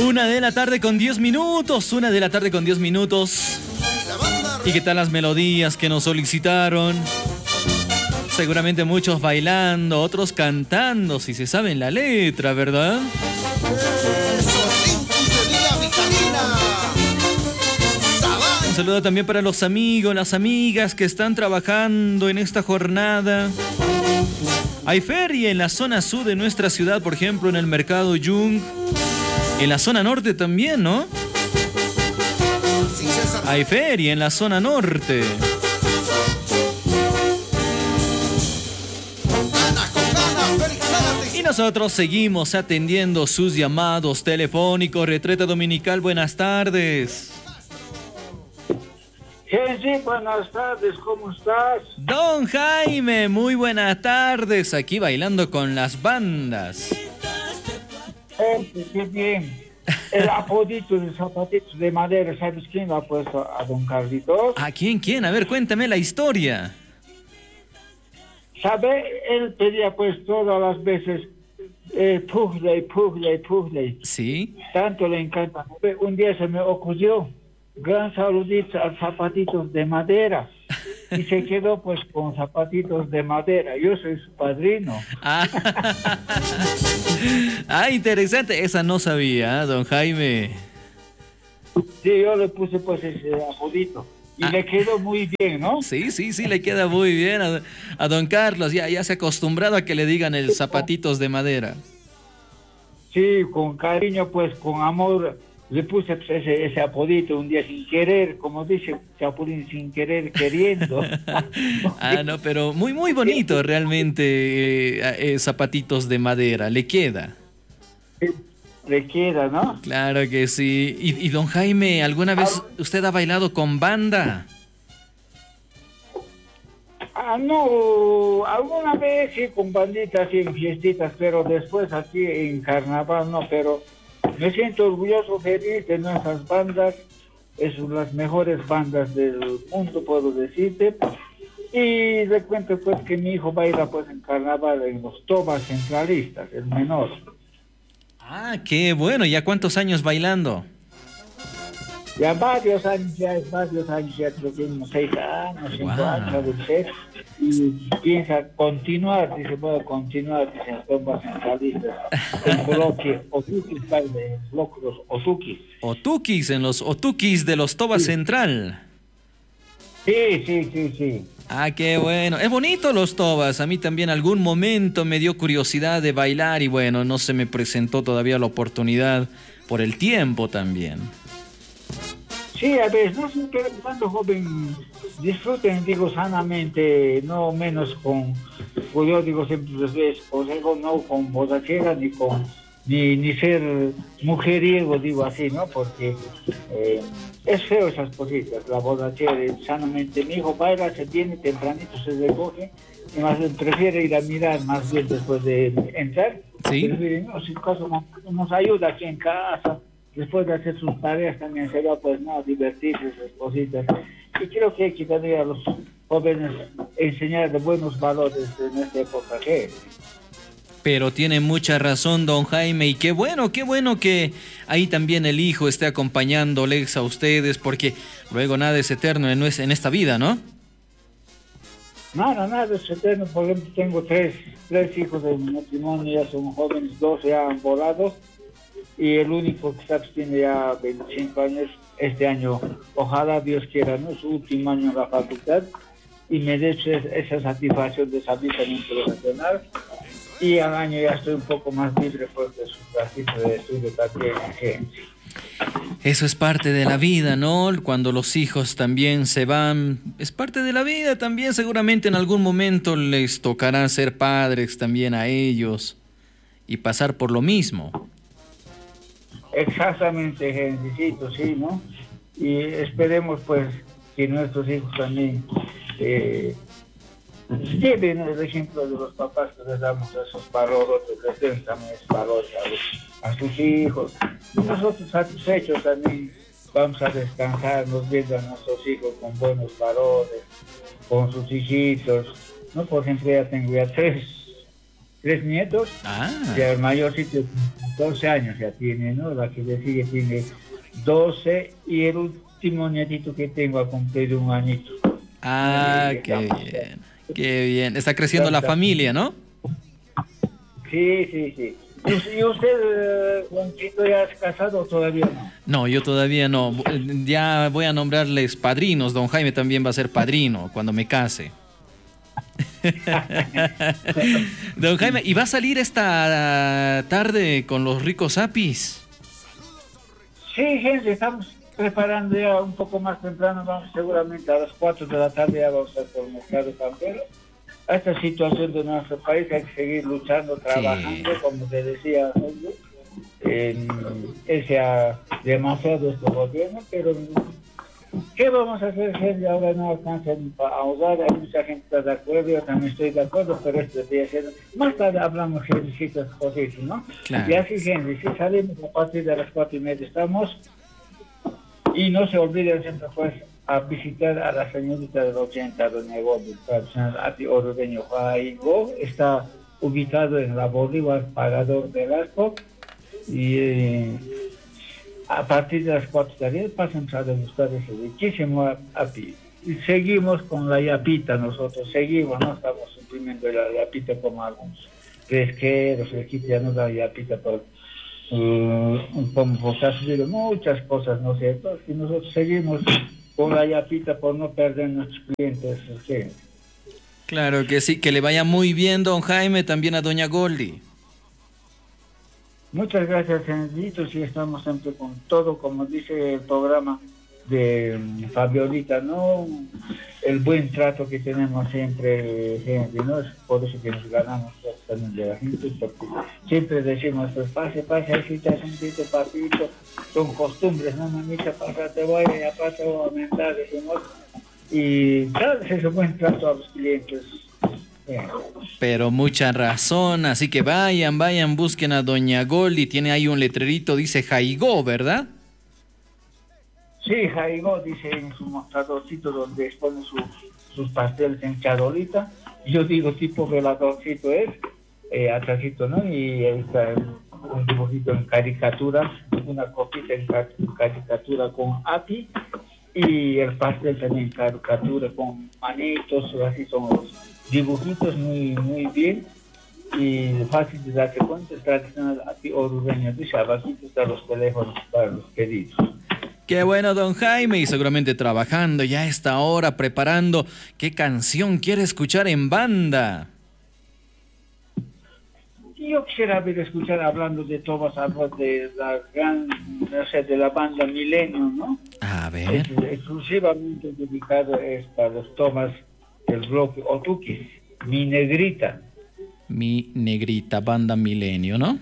1:10 1 de la tarde con 10 minutos. ¿Y qué tal las melodías que nos solicitaron? Seguramente muchos bailando, otros cantando, si se saben la letra, ¿verdad? Un saludo también para los amigos, las amigas que están trabajando en esta jornada. Hay feria en la zona sur de nuestra ciudad, por ejemplo, en el Mercado Yung. En la zona norte también, ¿no? Hay feria en la zona norte. Y nosotros seguimos atendiendo sus llamados telefónicos. Retreta Dominical, buenas tardes. Sí, buenas tardes, ¿cómo estás? Don Jaime, muy buenas tardes. Aquí bailando con las bandas. Qué bien. El apodito de zapatitos de madera, ¿sabes quién lo ha puesto a don Carlitos? ¿A quién? A ver, cuéntame la historia. ¿Sabe? Él pedía pues todas las veces Pugley. Sí. Tanto le encanta. Un día se me ocurrió, gran saludito a zapatitos de madera. Y se quedó pues con zapatitos de madera. Yo soy su padrino. Interesante. Esa no sabía, don Jaime. Sí, yo le puse pues ese apodito. Y le quedó muy bien, ¿no? Sí, le queda muy bien a don Carlos. Ya se ha acostumbrado a que le digan el zapatitos de madera. Sí, con cariño, pues con amor. Le puse pues, ese apodito un día sin querer, como dice Chapulín, sin querer, queriendo. No, pero muy bonito realmente, zapatitos de madera, le queda. Le queda, ¿no? Claro que sí. Y don Jaime, ¿alguna vez usted ha bailado con banda? No, alguna vez sí con banditas y en fiestitas, pero después aquí en carnaval no, pero me siento orgulloso, feliz de nuestras bandas. Son las mejores bandas del mundo, puedo decirte. Y le cuento pues que mi hijo baila pues en carnaval en los tobas centralistas, el menor. Qué bueno. ¿Ya cuántos años bailando? Ya varios años, creo que unos 6 años, 5 años de ser. Y piensa continuar, dice, puedo continuar, dice, en tobas centralistas, en bloque Otukis, baile, los Otukis. En los Otukis de los Tobas Central. Sí. Qué bueno. Es bonito los Tobas. A mí también algún momento me dio curiosidad de bailar y bueno, no se me presentó todavía la oportunidad por el tiempo también. Sí, a veces, no sé, cuando joven disfruten, digo, sanamente, no menos pues yo digo siempre, consejo, no con borrachera ni ser mujeriego, digo así, ¿no? Porque es feo esas cositas, la borrachera, sanamente. Mi hijo baila, se viene tempranito, se recoge, y más bien prefiere ir a mirar más bien después de entrar. Sí. Prefiere, no, si acaso nos ayuda aquí en casa, después de hacer sus tareas también se va pues no divertirse, esas cositas. Y creo que hay que también a los jóvenes enseñar de buenos valores en esta época que es. Pero tiene mucha razón, don Jaime, y qué bueno que ahí también el hijo esté acompañándoles a ustedes, porque luego nada es eterno en esta vida, ¿no? Nada es eterno. Por ejemplo, tengo tres hijos de mi matrimonio, ya son jóvenes, 2 ya han volado, y el único que tiene ya 25 años, este año, ojalá Dios quiera, ¿no? Su último año en la facultad, y me dé esa satisfacción de salir también profesional. Y al año ya estoy un poco más libre pues, de su clasito de estudio también. Eso es parte de la vida, ¿no? Cuando los hijos también se van, es parte de la vida también. Seguramente en algún momento les tocará ser padres también a ellos y pasar por lo mismo. Exactamente, Gencito, sí, ¿no? Y esperemos pues que nuestros hijos también lleven el ejemplo de los papás que les damos esos valores, les den también esos valores a sus hijos. Y nosotros satisfechos también vamos a descansar, nos viendo a nuestros hijos con buenos valores, con sus hijitos. No, por ejemplo, ya tengo 3 3 nietos. Ah. Ya el mayorcito 12 años ya tiene, ¿no? La que le sigue tiene 12 y el último nietito que tengo ha cumplido 1 añito. Ah, qué bien. Qué bien. Está creciendo la familia, ¿no? Sí, sí, sí. ¿Y usted, Juanchito, ya es casado o todavía no? No, yo todavía no. Ya voy a nombrarles padrinos. Don Jaime también va a ser padrino cuando me case. Don Jaime, ¿y va a salir esta tarde con los ricos apis? Sí, gente, estamos preparando ya un poco más temprano. Vamos seguramente a las 4 de la tarde ya vamos a estar por el mercado campero. A esta situación de nuestro país hay que seguir luchando, trabajando, sí. Como te decía, ese ha demasiado este gobierno, pero ¿qué vamos a hacer, gente? Ahora no alcanza a usar, hay mucha gente que está de acuerdo, yo también estoy de acuerdo, pero esto debe ser, más tarde hablamos de ciertas cosas, ¿no? Claro. Y así, gente, si salimos a partir de las 4:30 estamos, y no se olviden siempre pues a visitar a la señorita del 80, doña Goldi, tradicional Ati Orureño Jaigo, está ubicado en la Bolívar, Parador del Arco, y a partir de las 4 de la tarde pasan a degustar ese riquísimo api. Y seguimos con la yapita nosotros, seguimos, no estamos suprimiendo la yapita como algunos pesqueros, aquí ya nos da yapita por como ha sucedido muchas cosas, ¿no es cierto? Y nosotros seguimos con la yapita por no perder nuestros clientes. ¿Sí? Claro que sí, que le vaya muy bien, don Jaime, también a doña Goldi. Muchas gracias, Henrito, sí estamos siempre con todo, como dice el programa de Fabiolita, ¿no? El buen trato que tenemos siempre, Henry, ¿no? Es por eso que nos ganamos también de la gente, porque siempre decimos, pues pase, así te sentiste, papito, son costumbres, ¿no, mamita? Pásate, voy a pasar a aumentar, decimos, y claro, es un buen trato a los clientes. Pero mucha razón, así que vayan, busquen a doña Goldi, tiene ahí un letrerito, dice Jaigó, ¿verdad? Sí, Jaigó dice en su mostradorcito donde expone sus pasteles en charolita. Yo digo tipo veladorcito es, atrásito, ¿no? Y ahí está un dibujito en caricatura, una copita en caricatura con api, y el pastel también en caricatura con manitos, así son los dibujitos muy bien y fácil de darse cuenta. Es tradicional api orureño. Dice, abajito están los teléfonos para los pedidos. Qué bueno, don Jaime, y seguramente trabajando ya a esta hora, preparando. ¿Qué canción quiere escuchar en banda? Yo quisiera escuchar hablando de Thomas Alva, de la gran, no sé, de la banda Milenio, ¿no? A ver. Exclusivamente dedicado es para los Thomas del bloque Otukis, Mi Negrita. Mi Negrita, banda Milenio, ¿no?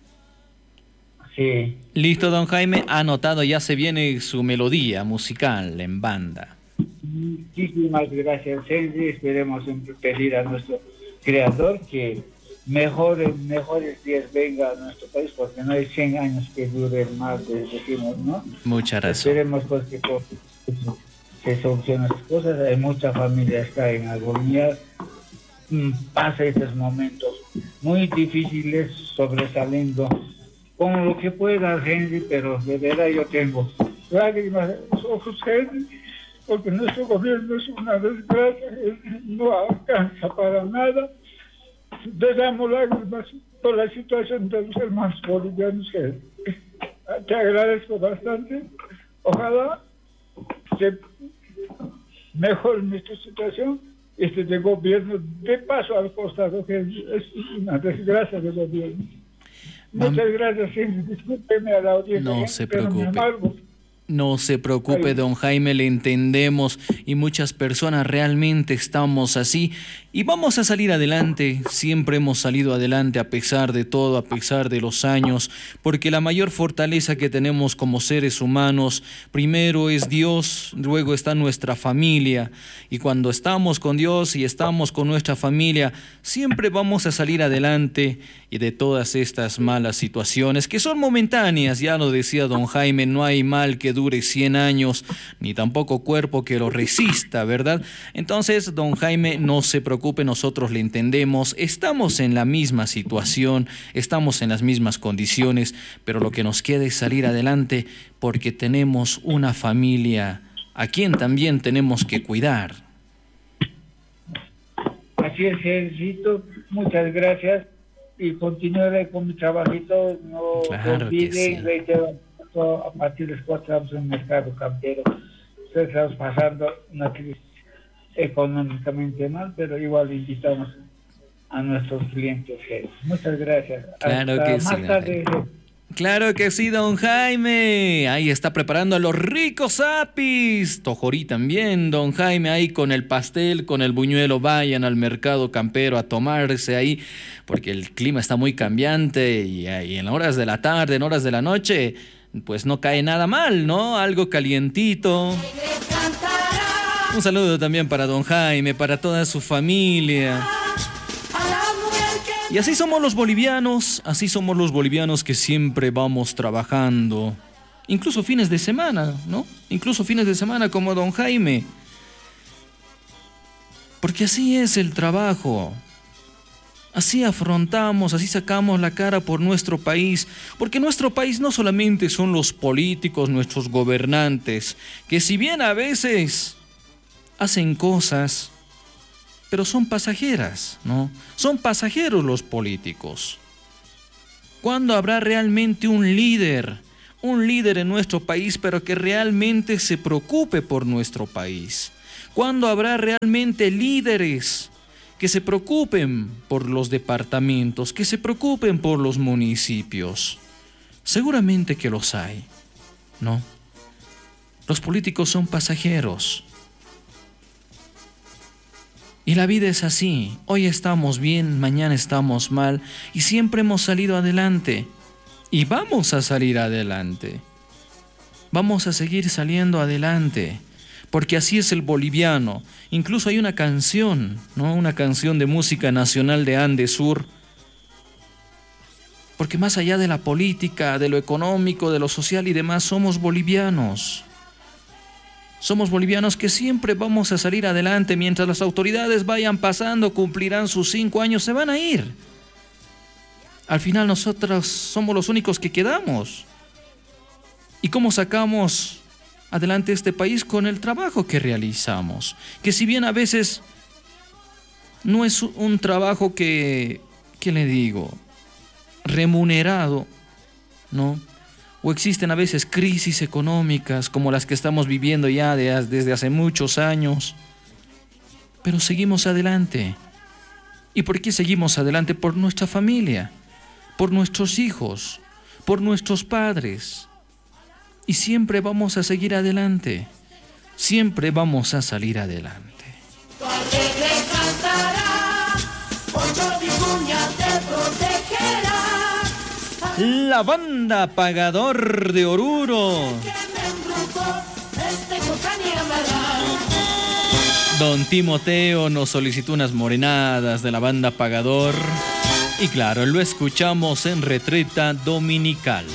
Sí. Listo, don Jaime, anotado, ya se viene su melodía musical en banda. Muchísimas gracias, Henry. Esperemos siempre pedir a nuestro creador que mejores días venga a nuestro país, porque no hay 100 años que dure el mal, decimos, ¿no? Mucha razón. Esperemos pues que se solucionen las cosas. Hay mucha familia que está en agonía, pasa estos momentos muy difíciles, sobresaliendo con lo que pueda, Henry, pero de verdad yo tengo lágrimas en los ojos, Henry, porque nuestro gobierno es una desgracia, no alcanza para nada. Damos lágrimas por la situación de los hermanos bolivianos, Henry. Te agradezco bastante. Ojalá se mejore nuestra situación. De gobierno de paso al costado, que es una desgracia de gobierno. Muchas gracias, discúlpeme a la audiencia. No se preocupe. No se preocupe, don Jaime, le entendemos y muchas personas realmente estamos así y vamos a salir adelante. Siempre hemos salido adelante a pesar de todo, a pesar de los años, porque la mayor fortaleza que tenemos como seres humanos, primero es Dios, luego está nuestra familia, y cuando estamos con Dios y estamos con nuestra familia, siempre vamos a salir adelante y de todas estas malas situaciones que son momentáneas. Ya lo decía don Jaime, no hay mal que dure 100 años, ni tampoco cuerpo que lo resista, ¿verdad? Entonces, don Jaime, no se preocupe, nosotros le entendemos, estamos en la misma situación, estamos en las mismas condiciones, pero lo que nos queda es salir adelante porque tenemos una familia a quien también tenemos que cuidar. Así es, Sergito, muchas gracias y continuaré con mi trabajito. No Claro olviden, que sí. reitero, a partir de las 4 estamos en el mercado campero. Estamos pasando una crisis económicamente mal, pero igual invitamos a nuestros clientes. Muchas gracias. Claro Hasta que sí, más don tarde. Claro que sí, don Jaime. Ahí está preparando a los ricos apis. Tojorí también, don Jaime, ahí con el pastel, con el buñuelo. Vayan al mercado campero a tomarse ahí, porque el clima está muy cambiante y en horas de la tarde, en horas de la noche, pues no cae nada mal, ¿no? Algo calientito. Un saludo también para don Jaime, para toda su familia. Y así somos los bolivianos que siempre vamos trabajando, incluso fines de semana, ¿no? Incluso fines de semana como don Jaime. Porque así es el trabajo. Así afrontamos, así sacamos la cara por nuestro país, porque nuestro país no solamente son los políticos, nuestros gobernantes, que si bien a veces hacen cosas, pero son pasajeras, ¿no? Son pasajeros los políticos. ¿Cuándo habrá realmente un líder en nuestro país, pero que realmente se preocupe por nuestro país? ¿Cuándo habrá realmente líderes que se preocupen por los departamentos, que se preocupen por los municipios? Seguramente que los hay, ¿no? Los políticos son pasajeros. Y la vida es así, hoy estamos bien, mañana estamos mal y siempre hemos salido adelante y vamos a salir adelante. Vamos a seguir saliendo adelante, porque así es el boliviano. Incluso hay una canción, ¿no? Una canción de música nacional de Andesur, porque más allá de la política, de lo económico, de lo social y demás, somos bolivianos. Somos bolivianos que siempre vamos a salir adelante. Mientras las autoridades vayan pasando, cumplirán sus 5 años, se van a ir. Al final nosotros somos los únicos que quedamos. ¿Y cómo sacamos adelante este país? Con el trabajo que realizamos. Que si bien a veces no es un trabajo que le digo, remunerado, ¿no? O existen a veces crisis económicas como las que estamos viviendo ya desde hace muchos años. Pero seguimos adelante. ¿Y por qué seguimos adelante? Por nuestra familia, por nuestros hijos, por nuestros padres. Y siempre vamos a seguir adelante. Siempre vamos a salir adelante. La banda Pagador de Oruro. Don Timoteo nos solicitó unas morenadas de la banda Pagador. Y claro, lo escuchamos en Retreta Dominical.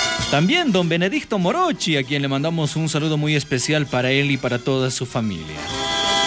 También don Benedicto Morochi, a quien le mandamos un saludo muy especial para él y para toda su familia.